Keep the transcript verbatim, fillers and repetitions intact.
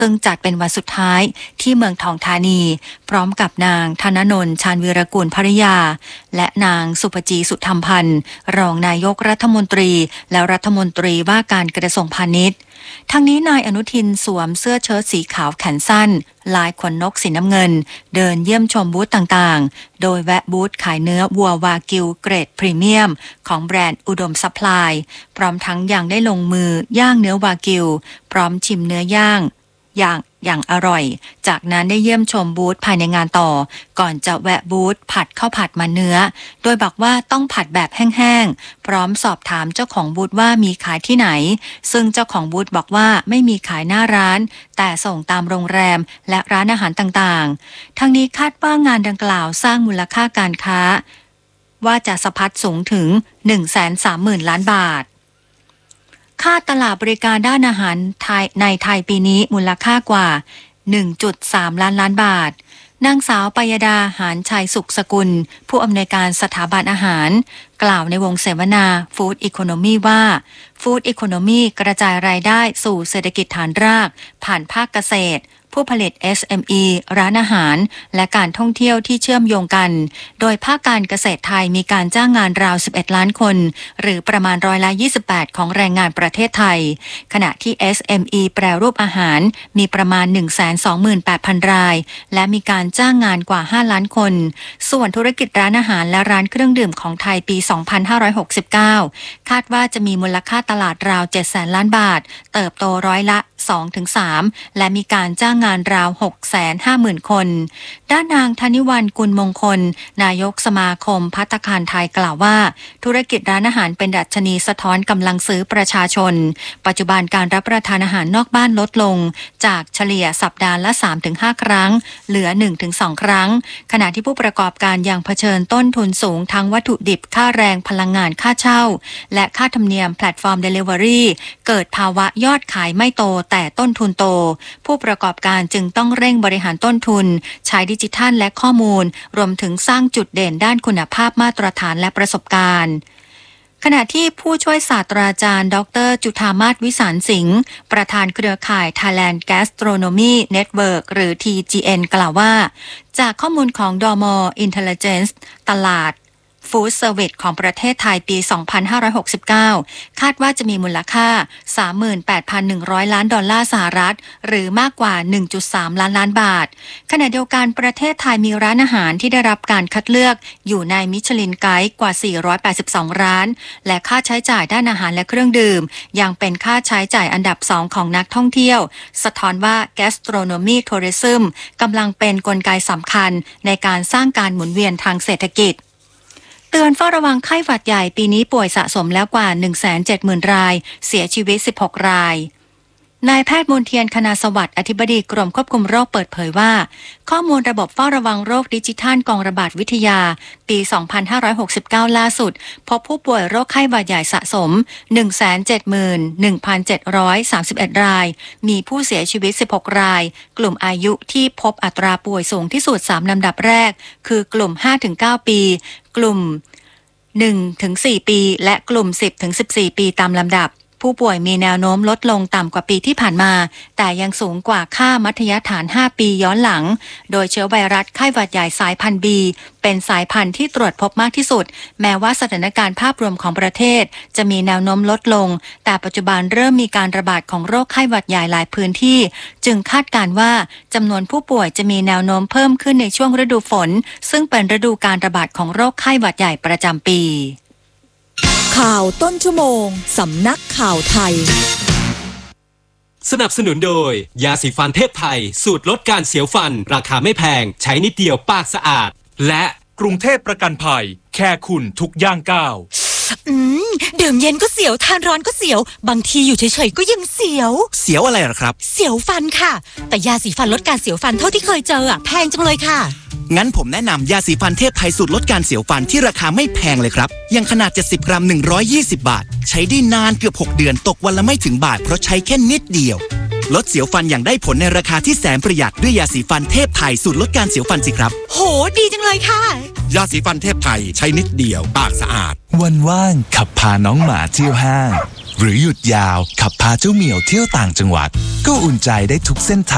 ซึ่งจัดเป็นวันสุดท้ายที่เมืองทองธานีพร้อมกับนางธนนนท์ชาญวีรกูลภริยาและนางสุภจีสุธรรมพันธ์รองนายกรัฐมนตรีและรัฐมนตรีว่าการกระทรวงพาณิชย์ทั้งนี้นายอนุทินสวมเสื้อเชิ้ตสีขาวแขนสั้นลายขนนกสีน้ำเงินเดินเยี่ยมชมบูธต่างๆโดยแวะบูธขายเนื้อวัววากิวเกรดพรีเมียมของแบรนด์อุดมซัพพลายพร้อมทั้งยังได้ลงมือย่างเนื้อวากิวพร้อมชิมเนื้อย่างอย่างอย่างอร่อยจากนั้นได้เยี่ยมชมบูธภายในงานต่อก่อนจะแวะบูธผัดข้าวผัดมันเนื้อโดยบอกว่าต้องผัดแบบแห้งๆพร้อมสอบถามเจ้าของบูธว่ามีขายที่ไหนซึ่งเจ้าของบูธบอกว่าไม่มีขายหน้าร้านแต่ส่งตามโรงแรมและร้านอาหารต่างๆทั้งนี้คาดว่างานดังกล่าวสร้างมูลค่าการค้าว่าจะสะพัดสูงถึง หนึ่งแสนสามหมื่น ล้านบาทค่าตลาดบริการด้านอาหารไทยในไทยปีนี้มูลค่ากว่า หนึ่งจุดสาม ล้านล้านบาทนางสาวปยดาหารชัยสุขสกุลผู้อำนวยการสถาบันอาหารกล่าวในวงเสวนาฟู้ดอีโคโนมีว่าฟู้ดอีโคโนมีกระจายรายได้สู่เศรษฐกิจฐานรากผ่านภาคเกษตรผู้ผลิต เอส เอ็ม อี ร้านอาหารและการท่องเที่ยวที่เชื่อมโยงกันโดยภาคการเกษตรไทยมีการจ้างงานราวสิบเอ็ดล้านคนหรือประมาณร้อยละยี่สิบแปดของแรงงานประเทศไทยขณะที่ เอส เอ็ม อี แปรรูปอาหารมีประมาณ หนึ่งแสนสองหมื่นแปดพัน รายและมีการจ้างงานกว่าห้าล้านคนส่วนธุรกิจร้านอาหารและร้านเครื่องดื่มของไทยปีสองพันห้าร้อยหกสิบเก้าคาดว่าจะมีมูลค่าตลาดราวเจ็ดแสนล้านบาทเติบโตร้อยละ สองถึงสาม และมีการจ้างงานราว หกแสนห้าหมื่น คนด้านนางธนิวรรณกุลมงคลนายกสมาคมภัตตาคารไทยกล่าวว่าธุรกิจร้านอาหารเป็นดัชนีสะท้อนกำลังซื้อประชาชนปัจจุบันการรับประทานอาหารนอกบ้านลดลงจากเฉลี่ยสัปดาห์ละ สามถึงห้า ครั้งเหลือ หนึ่งถึงสอง ครั้งขณะที่ผู้ประกอบการยังเผชิญต้นทุนสูงทั้งวัตถุดิบค่าแรงพลังงานค่าเช่าและค่าธรรมเนียมแพลตฟอร์ม Delivery เกิดภาวะยอดขายไม่โตแต่ต้นทุนโตผู้ประกอบการจึงต้องเร่งบริหารต้นทุนใช้ดิจิทัลและข้อมูลรวมถึงสร้างจุดเด่นด้านคุณภาพมาตรฐานและประสบการณ์ขณะที่ผู้ช่วยศาสตราจารย์ดรจุฑามาศวิสารสิงห์ประธานเครือข่าย Thailand Gastronomy Network หรือ ที จี เอ็น กล่าวว่าจากข้อมูลของ ดม. Intelligence ตลาดฟู้ดเซอร์วิสของประเทศไทยปี สองพันห้าร้อยหกสิบเก้า คาดว่าจะมีมูลค่า สามหมื่นแปดพันหนึ่งร้อย ล้านดอลลาร์สหรัฐหรือมากกว่า หนึ่งจุดสาม ล้านล้านบาทขณะเดียวกันประเทศไทยมีร้านอาหารที่ได้รับการคัดเลือกอยู่ในมิชลินไกด์กว่า สี่ร้อยแปดสิบสอง ร้านและค่าใช้จ่ายด้านอาหารและเครื่องดื่มยังเป็นค่าใช้จ่ายอันดับสองของนักท่องเที่ยวสะท้อนว่า Gastronomy Tourism กำลังเป็นกลไกสำคัญในการสร้างการหมุนเวียนทางเศรษฐกิจเตือนเฝ้าระวังไข้หวัดใหญ่ปีนี้ป่วยสะสมแล้วกว่า หนึ่งแสนเจ็ดหมื่น รายเสียชีวิตสิบหกรายนายแพทย์มนเทียนคณาสวัสดิ์อธิบดีกรมควบคุมโรคเปิดเผยว่าข้อมูลระบบเฝ้าระวังโรคดิจิทัลกองระบาดวิทยาปี สองพันห้าร้อยหกสิบเก้า ล่าสุดพบผู้ป่วยโรคไข้หวัดใหญ่สะสม หนึ่งแสนเจ็ดหมื่นหนึ่งพันเจ็ดร้อยสามสิบเอ็ด รายมีผู้เสียชีวิตสิบหกรายกลุ่มอายุที่พบอัตราป่วยสูงที่สุดสามลำดับแรกคือกลุ่ม ห้าถึงเก้า ปีกลุ่มหนึ่งถึงสี่ ปีและกลุ่ม สิบถึงสิบสี่ ปีตามลำดับผู้ป่วยมีแนวโน้มลดลงต่ำกว่าปีที่ผ่านมาแต่ยังสูงกว่าค่ามัธยฐานห้าปีย้อนหลังโดยเชื้อไวรัสไข้หวัดใหญ่สายพันธุ์ B เป็นสายพันธุ์ที่ตรวจพบมากที่สุดแม้ว่าสถานการณ์ภาพรวมของประเทศจะมีแนวโน้มลดลงแต่ปัจจุบันเริ่มมีการระบาดของโรคไข้หวัดใหญ่หลายพื้นที่จึงคาดการณ์ว่าจำนวนผู้ป่วยจะมีแนวโน้มเพิ่มขึ้นในช่วงฤดูฝนซึ่งเป็นฤดูการระบาดของโรคไข้หวัดใหญ่ประจำปีข่าวต้นชั่วโมงสำนักข่าวไทยสนับสนุนโดยยาสีฟันเทพไทยสูตรลดการเสียวฟันราคาไม่แพงใช้นิดเดียวปากสะอาดและกรุงเทพประกันภัยแค่คุณทุกย่างก้าวอืมดื่มเย็นก็เสียวทานร้อนก็เสียวบางทีอยู่เฉยๆก็ยังเสียวเสียวอะไรหรอครับเสียวฟันค่ะแต่ยาสีฟันลดการเสียวฟันเท่าที่เคยเจออ่ะแพงจังเลยค่ะงั้นผมแนะนำยาสีฟันเทพไทยสูตรลดการเสียวฟันที่ราคาไม่แพงเลยครับยังขนาดเจ็ดสิบกรัมหนึ่งร้อยยี่สิบบาทใช้ได้นานเกือบหกเดือนตกวันละไม่ถึงบาทเพราะใช้แค่นิดเดียวลดเสียวฟันอย่างได้ผลในราคาที่แสนประหยัดด้วยยาสีฟันเทพไทยสูตรลดการเสียวฟันสิครับโหดีจังเลยค่ะยาสีฟันเทพไทยใช้นิดเดียวปากสะอาดวันว่างขับพาน้องหมาเที่ยวห้างหรือหยุดยาวขับพาเจ้าเหมียวเที่ยวต่างจังหวัดก็อุ่นใจได้ทุกเส้นทาง